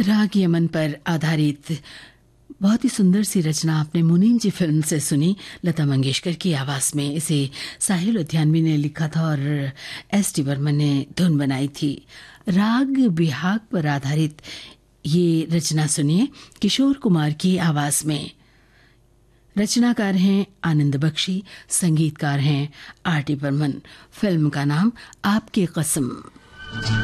राग यमन पर आधारित बहुत ही सुंदर सी रचना आपने मुनीम जी फिल्म से सुनी, लता मंगेशकर की आवाज में। इसे साहिल उद्यानवी ने लिखा था और एस डी बर्मन ने धुन बनाई थी। राग बिहाग पर आधारित ये रचना सुनिए किशोर कुमार की आवाज में। रचनाकार हैं आनंद बख्शी, संगीतकार हैं आर डी बर्मन। फिल्म का नाम आपकी कसम।